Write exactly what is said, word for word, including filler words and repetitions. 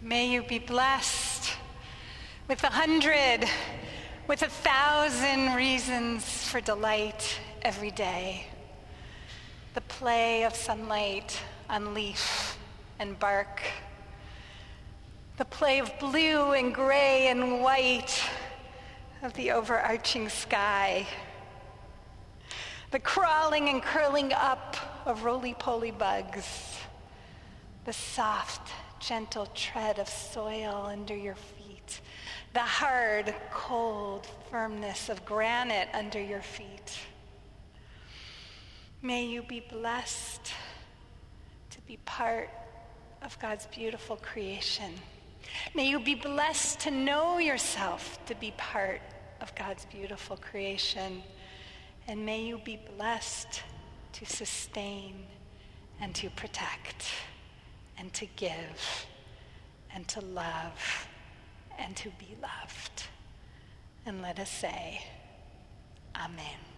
May you be blessed with a hundred, with a thousand reasons for delight every day. The play of sunlight on leaf and bark. The play of blue and gray and white of the overarching sky. The crawling and curling up of roly-poly bugs. The soft, gentle tread of soil under your feet. The hard, cold firmness of granite under your feet. May you be blessed to be part of God's beautiful creation. May you be blessed to know yourself to be part of God's beautiful creation. And may you be blessed to sustain and to protect and to give and to love and to be loved. And let us say, Amen.